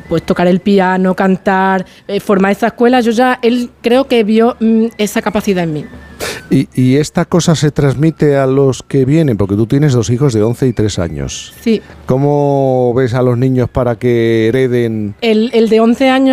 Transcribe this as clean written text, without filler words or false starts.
pues tocar el piano, cantar, formar esa escuela, él creo que vio esa capacidad en mí. ¿Y esta cosa se transmite a los que vienen? Porque tú tienes 2 hijos de 11 y 3 años. Sí. ¿Cómo ves a los niños para que hereden? El de 11 años